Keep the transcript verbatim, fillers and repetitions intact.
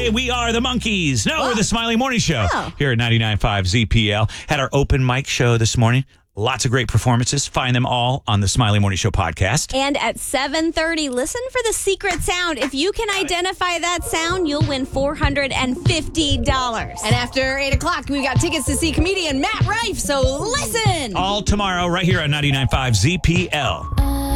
Hey, we are the Monkeys. No, Whoa. we're the Smiley Morning Show Oh. here at ninety-nine point five Z P L. Had our open mic show this morning. Lots of great performances. Find them all on the Smiley Morning Show podcast. And at seven thirty, listen for the secret sound. If you can identify that sound, you'll win four hundred fifty dollars. And after eight o'clock, we got tickets to see comedian Matt Rife, so listen! All tomorrow right here on ninety-nine point five Z P L.